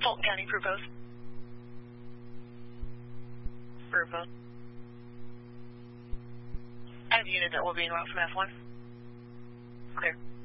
Fulton County, Crew Post. Crew Post. I have a unit that will be en route from F1. Clear.